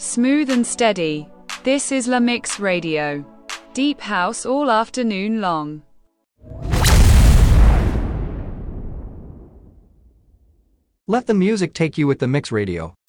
Smooth and steady. This is La Mix Radio. Deep house all afternoon long. Let the music take you with the Mix Radio.